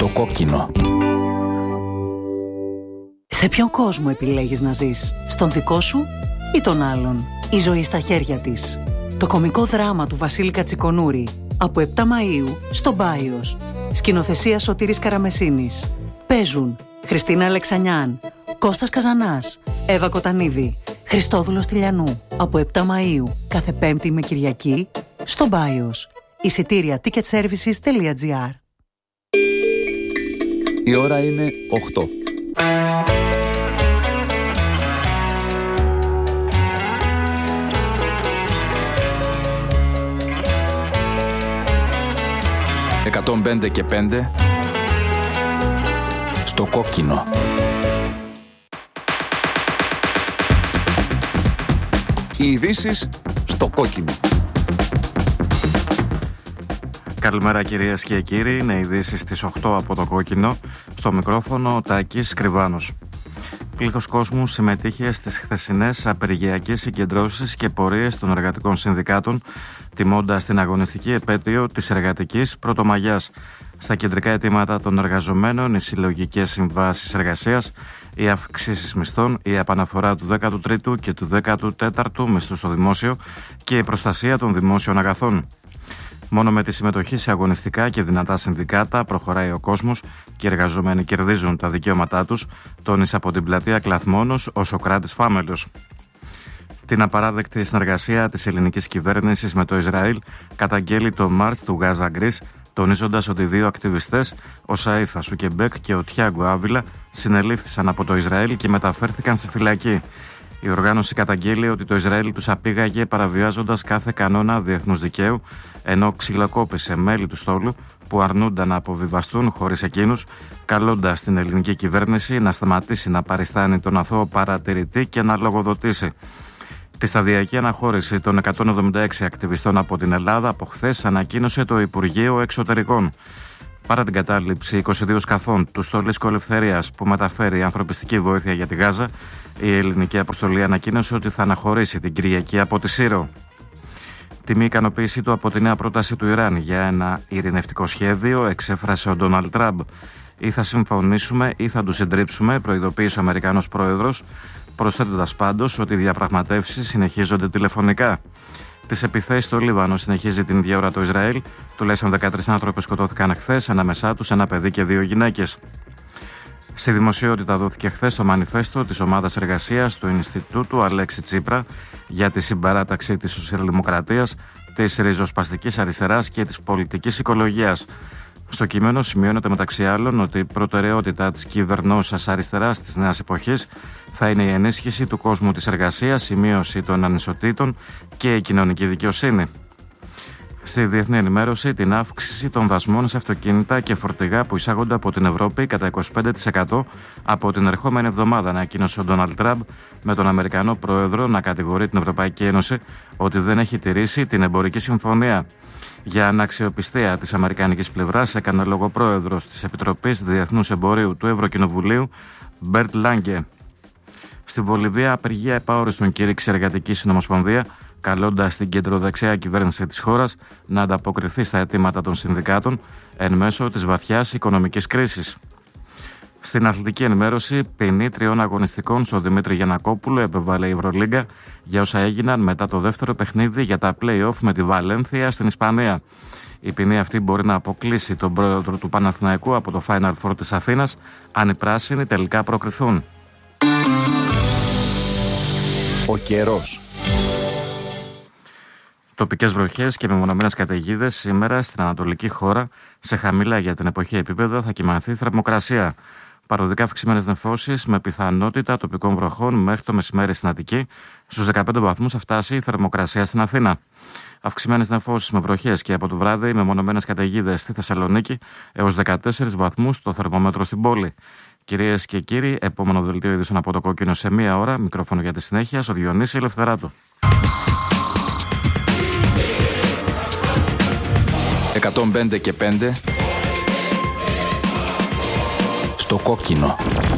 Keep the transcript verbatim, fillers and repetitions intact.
Στο κόκκινο. Σε ποιον κόσμο επιλέγεις να ζεις, στον δικό σου ή τον άλλον? Η ζωή στα χέρια της. Το κωμικό δράμα του Βασίλη Κατσικονούρη από επτά Μαΐου στο Μπάιος. Σκηνοθεσία Σωτήρης Καραμεσίνης. Παίζουν Χριστίνα Αλεξανιάν, Κώστας Καζανάς, Εύα Κοτανίδη, Χριστόδουλος Τηλιανού. Από επτά Μαΐου κάθε Πέμπτη με Κυριακή στο Μπάιος. Εισιτήρια ticket services τελεία τζι άρ. Η ώρα είναι οκτώ. εκατόν πέντε και πέντε στο κόκκινο. Οι ειδήσεις στο κόκκινο. Καλημέρα κυρίες και κύριοι, είναι ειδήσεις στις οκτώ από το κόκκινο. Στο μικρόφωνο Τάκης Κρυβάνος. Πλήθος κόσμου συμμετείχε στις χθεσινές απεργιακές συγκεντρώσεις και πορείες των εργατικών συνδικάτων, τιμώντας την αγωνιστική επέτειο της εργατικής Πρωτομαγιάς. Στα κεντρικά αιτήματα των εργαζομένων, οι συλλογικές συμβάσεις εργασίας, οι αυξήσεις μισθών, η επαναφορά του δέκατου τρίτου και του δέκατου τέταρτου μισθού στο δημόσιο και η προστασία των δημόσιων αγαθών. Μόνο με τη συμμετοχή σε αγωνιστικά και δυνατά συνδικάτα προχωράει ο κόσμος και οι εργαζομένοι κερδίζουν τα δικαιώματά τους, τόνισε από την πλατεία Κλαθμόνος ο Σοκράτης Φάμελος. Την απαράδεκτη συνεργασία της ελληνικής κυβέρνησης με το Ισραήλ καταγγέλει το Μάρτς του Γάζα Γκρίς, τονίζοντας ότι δύο ακτιβιστές, ο Σαΐφ Ασουκεμπέκ και ο Τιάγκο Άβιλα, συνελήφθησαν από το Ισραήλ και μεταφέρθηκαν στη φυλακή. Η οργάνωση καταγγέλει ότι το Ισραήλ τους απήγαγε παραβιάζοντας κάθε κανόνα διεθνούς δικαίου, ενώ ξυλοκόπησε μέλη του στόλου που αρνούνταν να αποβιβαστούν χωρίς εκείνους, καλώντας την ελληνική κυβέρνηση να σταματήσει να παριστάνει τον αθώο παρατηρητή και να λογοδοτήσει. Τη σταδιακή αναχώρηση των εκατόν εβδομήντα έξι ακτιβιστών από την Ελλάδα από χθες ανακοίνωσε το Υπουργείο Εξωτερικών. Παρά την κατάληψη είκοσι δύο σκαφών του Στολίσκου Ελευθερίας που μεταφέρει ανθρωπιστική βοήθεια για τη Γάζα, η ελληνική αποστολή ανακοίνωσε ότι θα αναχωρήσει την Κυριακή από τη Σύρο. Τη μη ικανοποίησή του από τη νέα πρόταση του Ιράν για ένα ειρηνευτικό σχέδιο εξέφρασε ο Ντόναλντ Τραμπ. Ή θα συμφωνήσουμε ή θα του συντρίψουμε, προειδοποίησε ο Αμερικανός πρόεδρος, προσθέτοντας πάντως ότι οι διαπραγματεύσεις συνεχίζονται τηλεφωνικά. Τις επιθέσεις στο Λίβανο συνεχίζει την ίδια ώρα το Ισραήλ. Τουλάχιστον δεκατρείς άνθρωποι σκοτώθηκαν χθες, ανάμεσά τους ένα παιδί και δύο γυναίκες. Στη δημοσιότητα δόθηκε χθες το μανιφέστο της ομάδας εργασίας του Ινστιτούτου Αλέξη Τσίπρα για τη συμπαράταξη της σοσιαλδημοκρατίας, της ριζοσπαστικής αριστεράς και της πολιτικής οικολογίας. Στο κείμενο σημειώνεται μεταξύ άλλων ότι η προτεραιότητα της κυβερνώσας αριστεράς της νέας εποχής θα είναι η ενίσχυση του κόσμου της εργασίας, η μείωση των ανισοτήτων και η κοινωνική δικαιοσύνη. Στη διεθνή ενημέρωση, την αύξηση των δασμών σε αυτοκίνητα και φορτηγά που εισάγονται από την Ευρώπη κατά είκοσι πέντε τοις εκατό από την ερχόμενη εβδομάδα, ανακοίνωσε ο Ντόναλντ Τραμπ, με τον Αμερικανό πρόεδρο να κατηγορεί την Ευρωπαϊκή Ένωση ότι δεν έχει τηρήσει την εμπορική συμφωνία. Για αναξιοπιστία της αμερικανικής πλευράς έκανε λόγο πρόεδρος της Επιτροπής Διεθνούς Εμπορίου του Ευρωκοινοβουλίου, Μπέρτ Λάγκε. Στη Βολιβία, απεργία επαόριστον κήρυξε η Εργατική Συνομοσπονδία, καλώντας την κεντροδεξιά κυβέρνηση της χώρας να ανταποκριθεί στα αιτήματα των συνδικάτων εν μέσω της βαθιάς οικονομικής κρίσης. Στην αθλητική ενημέρωση, ποινή τριών αγωνιστικών στο Δημήτρη Γιαννακόπουλο επέβαλε η Ευρωλίγκα για όσα έγιναν μετά το δεύτερο παιχνίδι για τα play-off με τη Βαλένθια στην Ισπανία. Η ποινή αυτή μπορεί να αποκλείσει τον πρόεδρο του Παναθηναϊκού από το Final Four της Αθήνας, αν οι πράσινοι τελικά προκριθούν. Ο καιρός. Τοπικές βροχές και μεμονωμένες καταιγίδες σήμερα στην ανατολική χώρα, σε χαμηλά για την εποχή επίπεδα θα κυμανθεί θερμοκρασία. Παροδικά αυξημένες νεφώσεις με πιθανότητα τοπικών βροχών μέχρι το μεσημέρι στην Αττική. Στους δεκαπέντε βαθμούς θα φτάσει η θερμοκρασία στην Αθήνα. Αυξημένες νεφώσεις με βροχές και από το βράδυ μεμονωμένες καταιγίδες στη Θεσσαλονίκη έως δεκατέσσερις βαθμούς το θερμόμετρο στην πόλη. Κυρίες και κύριοι, επόμενο δελτίο ειδήσεων από το κόκκινο σε μία ώρα. Μικρόφωνο για τη συνέχεια στο Διονύση Ελευθεράτου. εκατόν πέντε και πέντε στο κόκκινο.